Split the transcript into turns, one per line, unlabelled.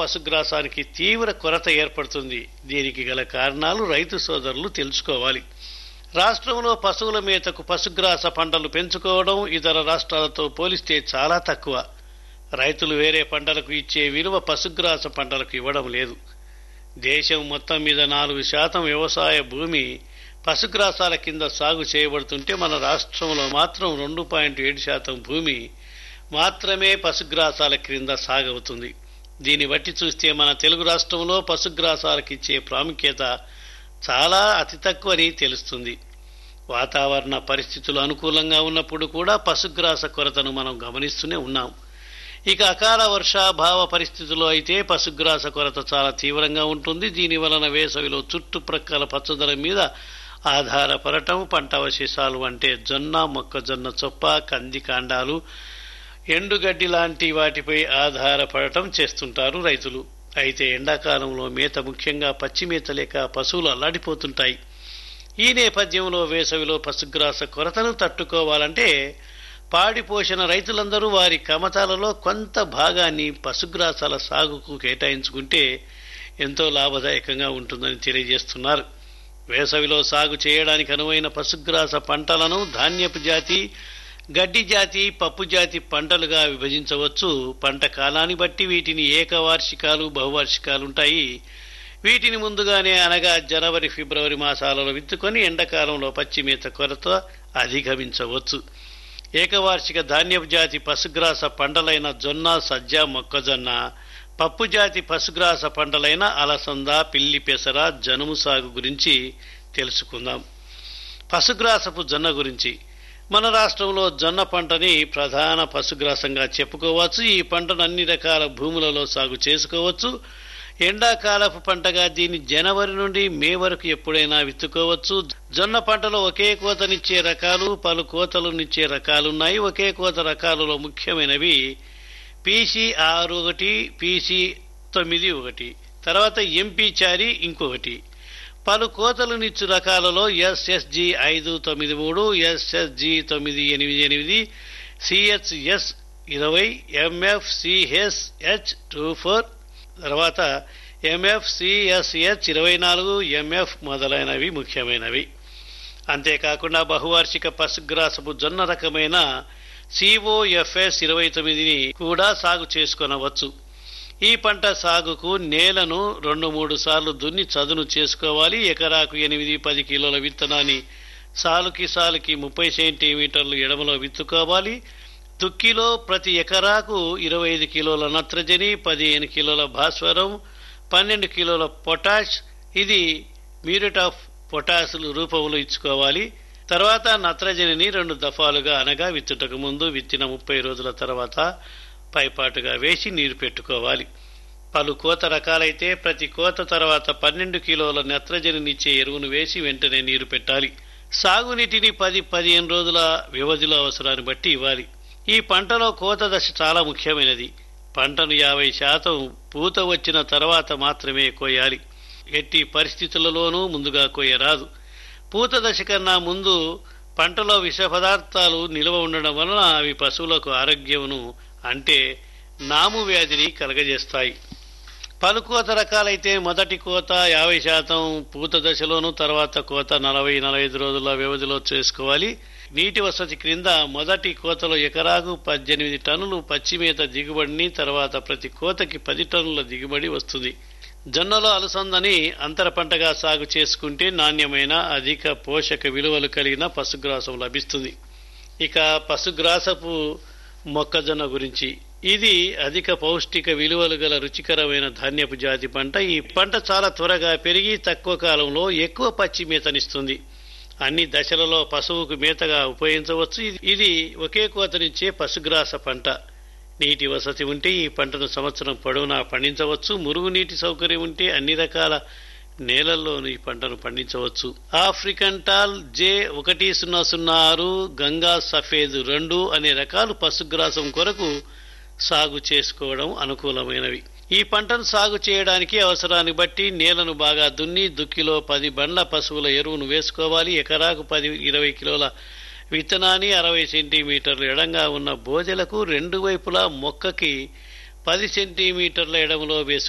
పశుగ్రాసానికి తీవ్ర కొరత ఏర్పడుతుంది. దీనికి గల కారణాలు రైతు సోదరులు తెలుసుకోవాలి. రాష్ట్రంలో పశువుల మేతకు పశుగ్రాస పంటలు పెంచుకోవడం ఇతర రాష్ట్రాలతో పోలిస్తే చాలా తక్కువ. రైతులు వేరే పంటలకు ఇచ్చే విలువ పశుగ్రాస పంటలకు ఇవ్వడం లేదు. దేశం మొత్తం మీద 4% వ్యవసాయ భూమి పశుగ్రాసాల కింద సాగు చేయబడుతుంటే మన రాష్ట్రంలో మాత్రం 2.7% భూమి మాత్రమే పశుగ్రాసాల క్రింద సాగవుతుంది. దీన్ని బట్టి చూస్తే మన తెలుగు రాష్ట్రంలో పశుగ్రాసాలకు ఇచ్చే ప్రాముఖ్యత చాలా అతి తక్కువని తెలుస్తుంది. వాతావరణ పరిస్థితులు అనుకూలంగా ఉన్నప్పుడు కూడా పశుగ్రాస కొరతను మనం గమనిస్తూనే ఉన్నాం. ఇక అకాల వర్షాభావ పరిస్థితుల్లో అయితే పశుగ్రాస కొరత చాలా తీవ్రంగా ఉంటుంది. దీని వలన వేసవిలో చుట్టుప్రక్కల పచ్చదనం మీద ఆధారపడటం, పంట అవశేషాలు అంటే జొన్న, మొక్కజొన్న చొప్ప, కంది కాండాలు, ఎండుగడ్డి లాంటి వాటిపై ఆధారపడటం చేస్తుంటారు రైతులు. అయితే ఎండాకాలంలో మేత, ముఖ్యంగా పచ్చి మేత లేక పశువులు అల్లాడిపోతుంటాయి. ఈ నేపథ్యంలో వేసవిలో పశుగ్రాస కొరతను తట్టుకోవాలంటే పాడి పోషణ రైతులందరూ వారి కమతాలలో కొంత భాగాన్ని పశుగ్రాసాల సాగుకు కేటాయించుకుంటే ఎంతో లాభదాయకంగా ఉంటుందని తెలియజేస్తున్నారు. వేసవిలో సాగు చేయడానికి అనువైన పశుగ్రాస పంటలను ధాన్యపు జాతి, గడ్డి జాతి, పప్పు జాతి పంటలుగా విభజించవచ్చు. పంట కాలాన్ని బట్టి వీటిని ఏకవార్షికాలు, బహువార్షికాలుంటాయి. వీటిని ముందుగానే అనగా జనవరి, ఫిబ్రవరి మాసాలలో విత్తుకొని ఎండాకాలంలో పచ్చి మేత కొరత అధిగమించవచ్చు. ఏకవార్షిక ధాన్యపు జాతి పశుగ్రాస పంటలైన జొన్న, సజ్జ, మొక్కజొన్న, పప్పు జాతి పశుగ్రాస పంటలైన అలసంద, పిల్లి పెసర, జనుము సాగు గురించి తెలుసుకుందాం. పశుగ్రాసపు జొన్న గురించి. మన రాష్ట్రంలో జొన్న పంటని ప్రధాన పశుగ్రాసంగా చెప్పుకోవచ్చు. ఈ పంటను అన్ని రకాల భూములలో సాగు చేసుకోవచ్చు. ఎండాకాలపు పంటగా దీన్ని జనవరి నుండి మే వరకు ఎప్పుడైనా విత్తుకోవచ్చు. జొన్న పంటలో ఒకే కోతనిచ్చే రకాలు, పలు కోతలునిచ్చే రకాలున్నాయి. ఒకే కోత రకాలలో ముఖ్యమైనవి PC61, PC91, తర్వాత MP చారి ఇంకొకటి. పలు కోతలునిచ్చు రకాలలో SSG593, SSG988, CHS20, MFCSH24, తర్వాత MFCSH24, MF మొదలైనవి ముఖ్యమైనవి. అంతేకాకుండా బహువార్షిక పశుగ్రాసపు జొన్న రకమైన COFS29ని కూడా సాగు చేసుకొనవచ్చు. ఈ పంట సాగుకు నేలను 2-3 సార్లు దున్ని చదును చేసుకోవాలి. ఎకరాకు 8-10 కిలోల విత్తనాన్ని సాలుకి 30 సెంటీమీటర్లు ఎడమలో విత్తుకోవాలి. దుక్కిలో ప్రతి ఎకరాకు 25 కిలోల నత్రజని, 15 కిలోల భాస్వరం, 12 కిలోల పొటాష్, ఇది మ్యూరేట్ ఆఫ్ పొటాషులు రూపంలో ఇచ్చుకోవాలి. తర్వాత నత్రజనిని 2 దఫాలుగా అనగా విత్తుటకు ముందు, విత్తిన 30 రోజుల తర్వాత పైపాటుగా వేసి నీరు పెట్టుకోవాలి. పలు కోత రకాలైతే ప్రతి కోత తర్వాత 12 కిలోల నత్రజనినిచ్చే ఎరువును వేసి వెంటనే నీరు పెట్టాలి. సాగునీటిని 10-15 రోజుల వ్యవధిలో అవసరాన్ని బట్టి ఇవ్వాలి. ఈ పంటలో కోత దశ చాలా ముఖ్యమైనది. పంటను 50% పూత వచ్చిన తర్వాత మాత్రమే కోయాలి. ఎట్టి పరిస్థితులలోనూ ముందుగా కోయరాదు. పూత దశ కన్నా ముందు పంటలో విష పదార్థాలు నిల్వ ఉండడం వలన అవి పశువులకు ఆరోగ్యమును అంటే నాము వ్యాధిని కలగజేస్తాయి. పలు కోత రకాలైతే మొదటి కోత 50% పూత దశలోను, తర్వాత కోత 40-45 రోజుల వ్యవధిలో చేసుకోవాలి. నీటి వసతి క్రింద మొదటి కోతలో ఎకరాకు 18 టన్నులు పచ్చిమేత దిగుబడిని, తర్వాత ప్రతి కోతకి 10 టన్నుల దిగుబడి వస్తుంది. జొన్నలో అలసందని అంతర పంటగా సాగు చేసుకుంటే నాణ్యమైన అధిక పోషక విలువలు కలిగిన పశుగ్రాసం లభిస్తుంది. ఇక పశుగ్రాసపు మొక్కజొన్న గురించి. ఇది అధిక పౌష్టిక విలువలు గల రుచికరమైన ధాన్యపు జాతి పంట. ఈ పంట చాలా త్వరగా పెరిగి తక్కువ కాలంలో ఎక్కువ పచ్చి మేతనిస్తుంది. అన్ని దశలలో పశువుకు మేతగా ఉపయోగించవచ్చు. ఇది ఒకే కోతనిచ్చే పశుగ్రాస పంట. నీటి వసతి ఉంటే ఈ పంటను సంవత్సరం పొడవునా పండించవచ్చు. మురుగునీటి సౌకర్యం ఉంటే అన్ని రకాల నేలల్లోనూ ఈ పంటను పండించవచ్చు. ఆఫ్రికన్ టాల్ J1006, గంగా సఫేద్ 2 అనే రకాలు పశుగ్రాసం కొరకు సాగు చేసుకోవడం అనుకూలమైనవి. ఈ పంటను సాగు చేయడానికి అవసరాన్ని బట్టి నేలను బాగా దున్ని దుక్కిలో 10 బండ్ల పశువుల ఎరువును వేసుకోవాలి. ఎకరాకు 10-20 కిలోల విత్తనాన్ని 60 సెంటీమీటర్ల ఎడంగా ఉన్న బోదెలకు 2 వైపులా మొక్కకి 10 సెంటీమీటర్ల ఎడములో వేసుకోవాలి.